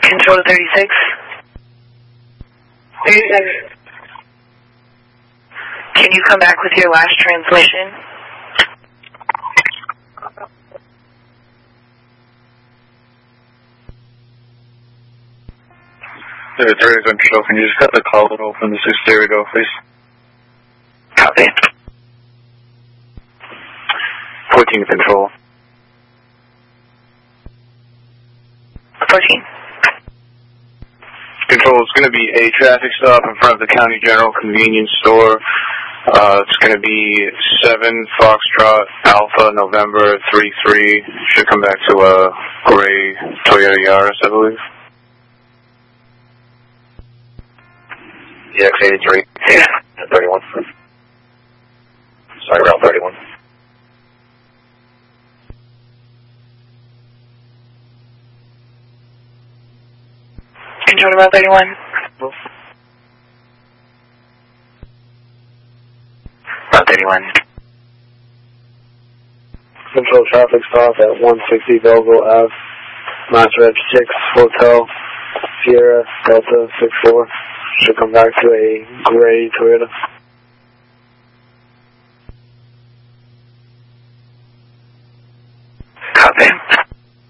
Control to 36. 37. Can you come back with your last transmission? There, 30 control. Can you just cut the call and open the 6 stereo door, please? Copy. 14 control. 14. Control, it's going to be a traffic stop in front of the County General Convenience Store. It's going to be 7 Foxtrot Alpha November 33. Should come back to a gray Toyota Yaris, I believe. EX83. Yeah. 31. Sorry, Route 31. Control to Route 31. Route 31. Control traffic stop at 160 Belleville Ave, Mass Reg 6 Hotel Sierra Delta 64. Should come back to a gray Toyota.